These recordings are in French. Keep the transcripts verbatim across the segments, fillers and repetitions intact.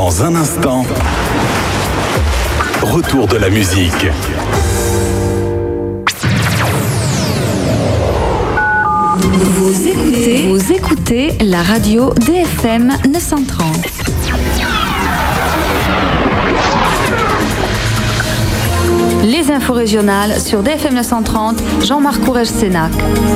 Dans un instant, retour de la musique. Vous écoutez, vous écoutez la radio D F M neuf cent trente. Les infos régionales sur D F M neuf cent trente, Jean-Marc Courrèges-Sénac.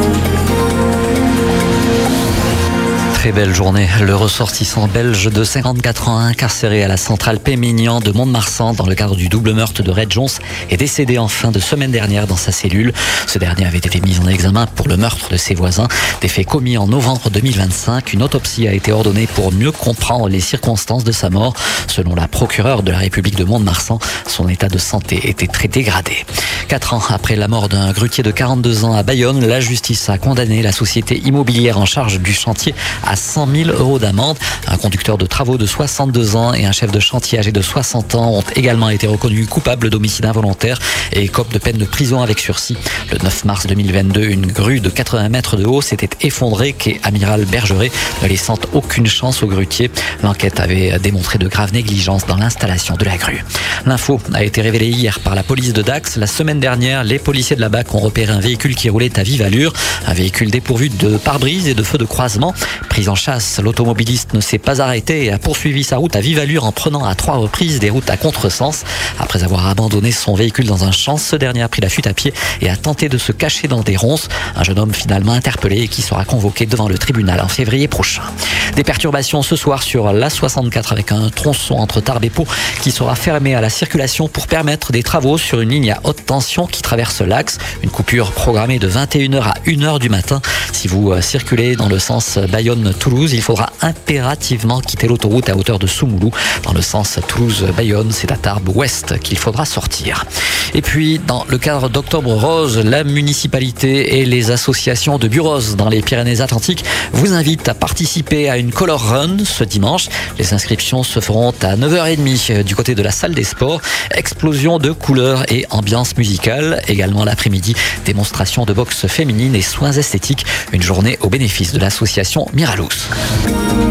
Très belle journée. Le ressortissant belge de cinquante-quatre ans incarcéré à la centrale Pémignan de Mont-de-Marsan dans le cadre du double meurtre de Red Jones est décédé en fin de semaine dernière dans sa cellule. Ce dernier avait été mis en examen pour le meurtre de ses voisins. Des faits commis en novembre deux mille vingt-cinq. Une autopsie a été ordonnée pour mieux comprendre les circonstances de sa mort. Selon la procureure de la République de Mont-de-Marsan, son état de santé était très dégradé. Quatre ans après la mort d'un grutier de quarante-deux ans à Bayonne, la justice a condamné la société immobilière en charge du chantier à cent mille euros d'amende. Un conducteur de travaux de soixante-deux ans et un chef de chantier âgé de soixante ans ont également été reconnus coupables d'homicide involontaire et écopent de peine de prison avec sursis. Le neuf mars deux mille vingt-deux, une grue de quatre-vingts mètres de haut s'était effondrée quai Amiral Bergeret, ne laissant aucune chance au grutier. L'enquête avait démontré de graves négligences dans l'installation de la grue. L'info a été révélée hier par la police de Dax. La semaine dernière, les policiers de la B A C ont repéré un véhicule qui roulait à vive allure, un véhicule dépourvu de pare-brise et de feux de croisement. Pris en chasse, l'automobiliste ne s'est pas arrêté et a poursuivi sa route à vive allure en prenant à trois reprises des routes à contresens. Après avoir abandonné son véhicule dans un champ, ce dernier a pris la fuite à pied et a tenté de se cacher dans des ronces. Un jeune homme finalement interpellé et qui sera convoqué devant le tribunal en février prochain. Des perturbations ce soir sur l'A soixante-quatre avec un tronçon entre Tarbes et Pau qui sera fermé à la circulation pour permettre des travaux sur une ligne à haute tension qui traverse l'axe. Une coupure programmée de vingt et une heures à une heure du matin. Si vous circulez dans le sens Bayonne-Toulouse, il faudra impérativement quitter l'autoroute à hauteur de Soumoulou. Dans le sens Toulouse-Bayonne, c'est à Tarbes ouest qu'il faudra sortir. Et puis, dans le cadre d'Octobre Rose, la municipalité et les associations de Buros dans les Pyrénées-Atlantiques vous invitent à participer à une Color Run ce dimanche. Les inscriptions se feront à neuf heures trente du côté de la salle des sports. Explosion de couleurs et ambiance musicale. Également l'après-midi, démonstration de boxe féminine et soins esthétiques. Une journée au bénéfice de l'association Miralous.